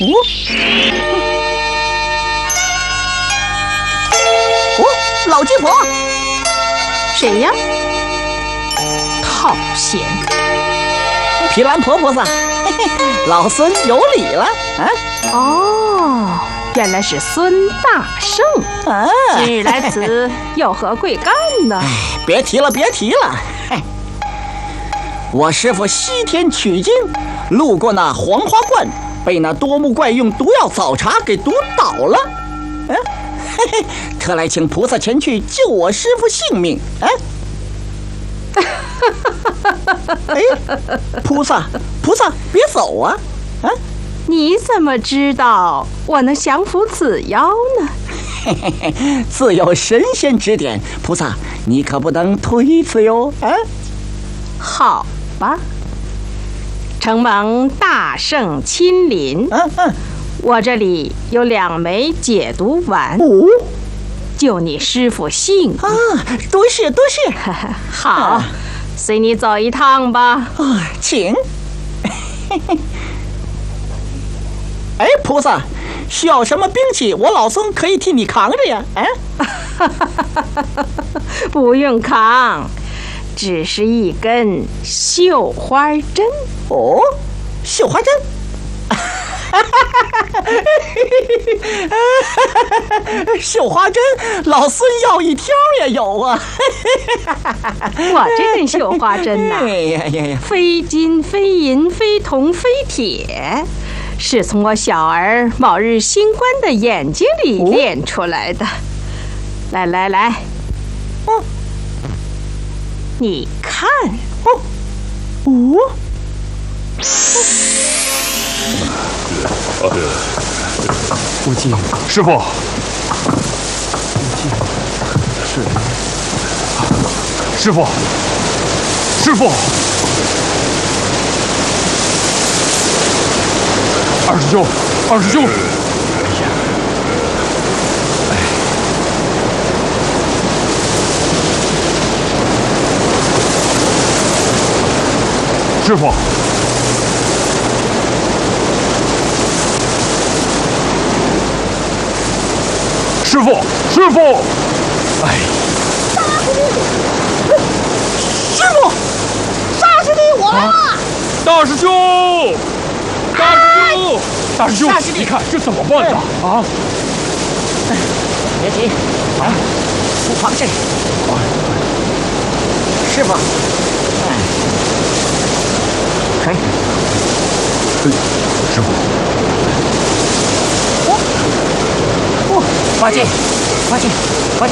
老鸡婆， 谁呀？套闲。 皮兰婆婆子，老孙有礼了啊！ 哦，原来是孙大圣啊！ 今日来此有何贵干呢？ 别提了，我师父西天取经，路过那黄花观，被那多目怪用毒药早茶给毒倒了。特来请菩萨前去救我师父性命。菩萨，别走啊！ 你怎么知道我能降服此妖呢？ 自有神仙指点，菩萨你可不能推辞哟。 好吧，承蒙大圣亲临，我这里有2枚解毒丸，救你师父性命。 多谢。 好，随你走一趟吧。 请。菩萨，需要什么兵器，我老孙可以替你扛着呀。 不用扛，只是一根绣花针。 绣花针。绣花针，老孙要1条也有啊！ 我这根绣花针呐，非金非银非铜非铁，是从我小儿某日星官的眼睛里炼出来的。来，你看， 无忌，师傅，师傅，二师兄，师傅。师傅， 杀死你我！ 大师兄，你看这怎么办呢？ 别急，不妨事。师傅， 师傅， 花姐，